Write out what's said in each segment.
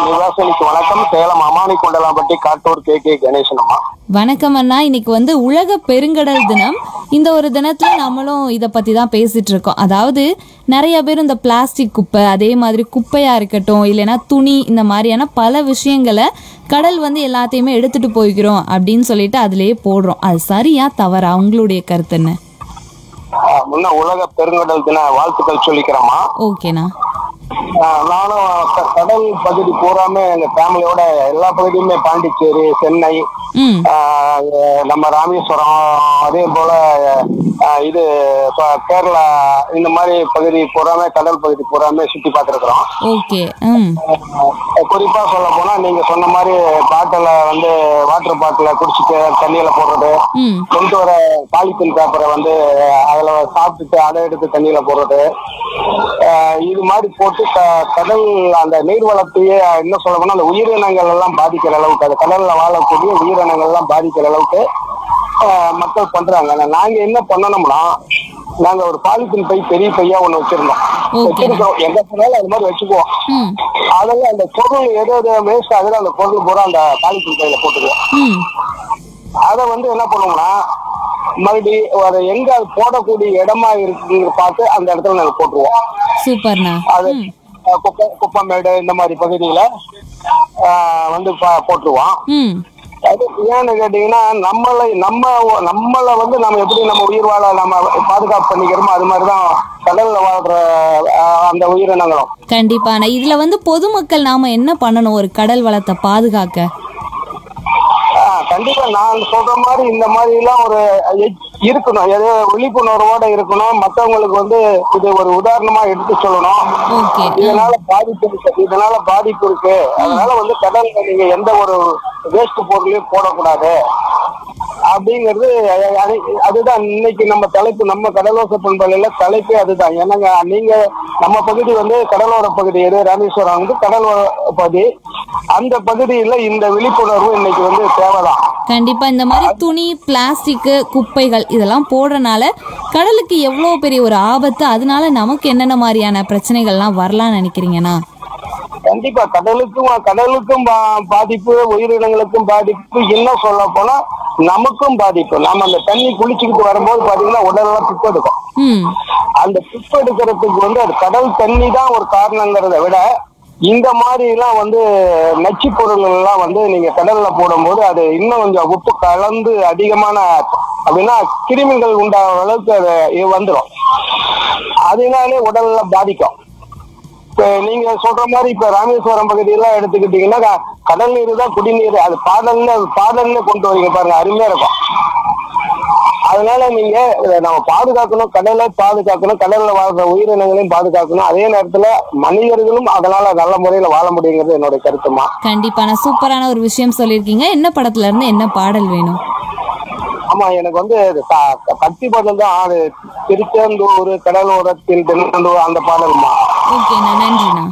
நிவாசனிக்கு வணக்கம். சேலம் அமானி கொண்டலாம்பட்டி காட்டூர் கே கணேசன் அம்மா. வணக்கம் அண்ணா. இன்னைக்கு வந்து உலக பெருங்கடல் தினம். இந்த ஒரு தினத்துல நம்மளும் இத பத்தி தான் பேசிட்டு இருக்கோம். அதாவது நிறைய பேர் இந்த பிளாஸ்டிக் குப்பை, அதே மாதிரி குப்பையா இருக்கட்டும், இல்லைன்னா துணி, இந்த மாதிரியான பல விஷயங்களை கடல் வந்து எல்லாத்தையுமே எடுத்துட்டு போய்க்கிறோம் அப்படின்னு சொல்லிட்டு அதுலயே போடுறோம். அது சரியா தவறா? உங்களுடைய கருத்து என்ன? முன்ன உலக பெருங்கடல் தின வாழ்த்துக்கள் சொல்லிக்கிறேம்மா. ஓகேண்ணா. நானும் கடல் பகுதி பூராமே எங்க ஃபேமிலியோட எல்லா பகுதியுமே பாண்டிச்சேரி, சென்னை, நம்ம ராமேஸ்வரம், அதே போல இது கேரளா, இந்த மாதிரி பகுதி பூராமே கடல் பகுதி பூராமே சுத்தி பார்த்துருக்குறோம். ஓகே. குறிப்பா சொல்ல போனா நீங்க சொன்ன மாதிரி பாட்டில வந்து வாட்டர் பாட்டில குடிச்சிட்டு தண்ணியில போடுறது, கொண்டு வர பாலித்தீன் பேப்பரை வந்து அதுல சாப்பிட்டுட்டு அதை எடுத்து தண்ணியில போடுறது, இது மாதிரி போட்டு கடல் அந்த நீர் வளத்தையே என்ன சொல்ல போனா அந்த உயிரினங்கள் எல்லாம் பாதிக்கிற அளவுக்கு, அது கடல்ல வாழக்கூடிய உயிரினங்கள் எல்லாம் பாதிக்கிற அளவுக்கு மக்கள் பண்றாங்க. நாங்க என்ன பண்ணணும்னா, நாங்க ஒரு பாலித்தீன் பை பெரிய பையா ஒண்ணு வச்சிருக்கோம். எங்க போனாலும் அது மாதிரி வச்சுக்குவோம். அதெல்லாம் அந்த பொருள் எது வேஸ்ட் ஆகுது அந்த பொருள் பூரா அந்த பாலித்தீன் பையில போட்டுக்குவோம். அதை வந்து என்ன பண்ணுவோம்னா, மறுபடியும் அதை எங்க அது போடக்கூடிய இடமா இருக்குன்னு பார்த்து அந்த இடத்துல நாங்க போட்டுருவோம். சூப்பர்ண்ணா. அது குப்பமேடு இந்த மாதிரி பகுதியில வந்து போட்டுருவோம். அது ஏன்னு கேட்டீங்கன்னா, நம்மளை வந்து நம்ம எப்படி நம்ம உயிர் வாழ நம்ம பாதுகாப்பு பண்ணிக்கிறோமோ அது மாதிரிதான் கடல்ல வாழ்ற அந்த உயிரினங்களும். கண்டிப்பான. இதுல வந்து பொதுமக்கள் நாம என்ன பண்ணணும் ஒரு கடல் வளத்தை பாதுகாக்க? கண்டிப்பா நான் சொல்ற மாதிரி இந்த மாதிரி எல்லாம் ஒரு இருக்கணும், எது விழிப்புணர்வோட இருக்கணும். மற்றவங்களுக்கு வந்து இது ஒரு உதாரணமா எடுத்து சொல்லணும். இதனால பாதிப்பு இருக்கு, அதனால வந்து கடல்ல நீங்க எந்த ஒரு வேஸ்ட் பொருளையும் போடக்கூடாது அப்படிங்கிறது. அதுதான் இன்னைக்கு நம்ம தலைப்பு, நம்ம கடலோச பண்பலையில தலைப்பே அதுதான். ஏன்னாங்க நீங்க நம்ம பகுதி வந்து கடலோர பகுதி, எது ராமேஸ்வரம் வந்து கடலோர பகுதி, அந்த பகுதியில இந்த விழிப்புணர்வு இன்னைக்கு வந்து தேவைதான். கண்டிப்பா. இந்த மாதிரி துணி, பிளாஸ்டிக் குப்பைகள் இதெல்லாம் போடுறனால கடலுக்கு எவ்வளவு பெரிய ஒரு ஆபத்து, அதனால நமக்கு என்னென்ன மாதிரியான பிரச்சனைகள்லாம் வரலாம்னு நினைக்கிறீங்கன்னா? கண்டிப்பா கடலுக்கும் பாதிப்பு, உயிரினங்களுக்கும் பாதிப்பு, இன்னும் சொல்ல போனா நமக்கும் பாதிப்பு. நாம அந்த தண்ணி குளிச்சுக்கிட்டு வரும்போது பாத்தீங்கன்னா உடலெல்லாம் துப்பு எடுக்கும். அந்த துப்பு எடுக்கிறதுக்கு வந்து அது கடல் தண்ணி தான் ஒரு காரணங்கிறத விட, இந்த மாதிரி எல்லாம் வந்து நச்சு பொருள்கள் எல்லாம் வந்து நீங்க கடல்ல போடும்போது அது இன்னும் கொஞ்சம் உப்பு கலந்து அதிகமான அப்படின்னா கிருமிகள் உண்டான அளவுக்கு அது வந்துடும். அதனாலே உடல்ல பாதிக்கும். இப்ப நீங்க சொல்ற மாதிரி இப்ப ராமேஸ்வரம் பகுதியெல்லாம் எடுத்துக்கிட்டீங்கன்னா கடல் நீர் தான் குடிநீர். அது பாடல்ல கொண்டு வரீங்க பாருங்க, அருமையா இருக்கும். அதனால நீங்க நம்ம பாதுகாக்கணும், கடலை பாதுகாக்கணும், கடல்ல வாழ்ற உயிரினங்களையும் பாதுகாக்கணும். அதே நேரத்துல மனிதர்களும் அதனால நல்ல முறையில வாழ முடியுங்கிறது என்னோட கருத்துமா. கண்டிப்பா. நான் சூப்பரான ஒரு விஷயம் சொல்லியிருக்கீங்க. என்ன படத்துல இருந்து என்ன பாடல் வேணும்? ஆமா, எனக்கு வந்து பக்தி பாடல் தான். அது திருச்செந்தூர் கடலோரத்தில் தென்னந்தூர் அந்த பாடல்மா. ஓகேண்ணா, நன்றிண்ணா.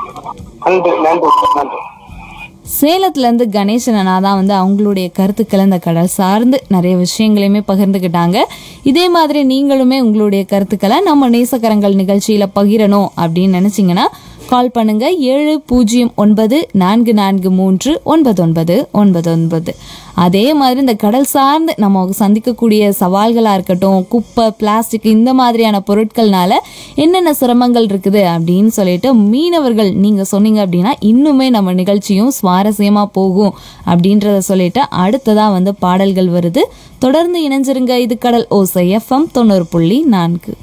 நன்றி. சேலத்துல இருந்து கணேசன் அண்ணா தான் வந்து அவங்களுடைய கருத்துக்களை இந்த கடல் சார்ந்து நிறைய விஷயங்களையுமே பகிர்ந்துக்கிட்டாங்க. இதே மாதிரி நீங்களுமே உங்களுடைய கருத்துக்களை நம்ம நேசக்கரங்கள் நிகழ்ச்சியில பகிரணும் அப்படின்னு நினைச்சீங்கன்னா கால் பண்ணுங்க 7094439999. அதே மாதிரி இந்த கடல் சார்ந்து நம்ம சந்திக்கக்கூடிய சவால்களா இருக்கட்டும், குப்பை, பிளாஸ்டிக், இந்த மாதிரியான பொருட்கள்னால என்னென்ன சிரமங்கள் இருக்குது அப்படின்னு சொல்லிட்டு மீனவர்கள் நீங்க சொன்னீங்க அப்படின்னா இன்னுமே நம்ம நிகழ்ச்சியும் சுவாரஸ்யமா போகும் அப்படின்றத சொல்லிட்டு அடுத்ததா வந்து பாடல்கள் வருது. தொடர்ந்து இணைஞ்சிருங்க. இது கடல் ஓசை FM 90.4.